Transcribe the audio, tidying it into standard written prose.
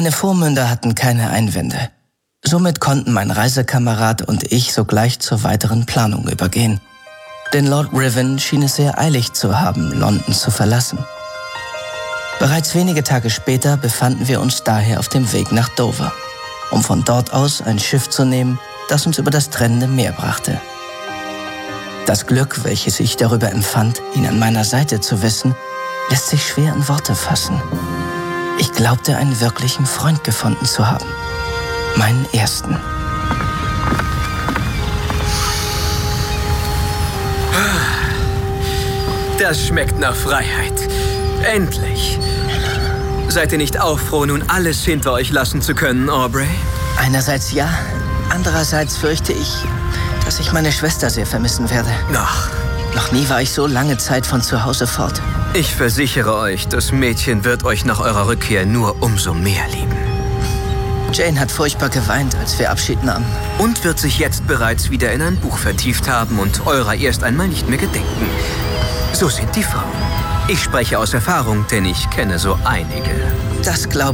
Meine Vormünder hatten keine Einwände. Somit konnten mein Reisekamerad und ich sogleich zur weiteren Planung übergehen. Denn Lord Riven schien es sehr eilig zu haben, London zu verlassen. Bereits wenige Tage später befanden wir uns daher auf dem Weg nach Dover, um von dort aus ein Schiff zu nehmen, das uns über das trennende Meer brachte. Das Glück, welches ich darüber empfand, ihn an meiner Seite zu wissen, lässt sich schwer in Worte fassen. Ich glaubte, einen wirklichen Freund gefunden zu haben. Meinen ersten. Das schmeckt nach Freiheit. Endlich. Seid ihr nicht auch froh, nun alles hinter euch lassen zu können, Aubrey? Einerseits ja, andererseits fürchte ich, dass ich meine Schwester sehr vermissen werde. Ach. Noch nie war ich so lange Zeit von zu Hause fort. Ich versichere euch, das Mädchen wird euch nach eurer Rückkehr nur umso mehr lieben. Jane hat furchtbar geweint, als wir Abschied nahmen. Und wird sich jetzt bereits wieder in ein Buch vertieft haben und eurer erst einmal nicht mehr gedenken. So sind die Frauen. Ich spreche aus Erfahrung, denn ich kenne so einige. Das glaube